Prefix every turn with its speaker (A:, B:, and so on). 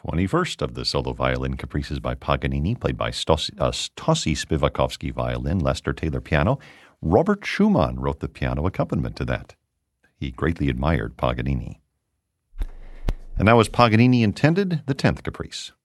A: 21st of the solo violin caprices by Paganini, played by Stossi Spivakovsky violin, Lester Taylor piano. Robert Schumann wrote the piano accompaniment to that. He greatly admired Paganini. And now, as Paganini intended, the 10th caprice.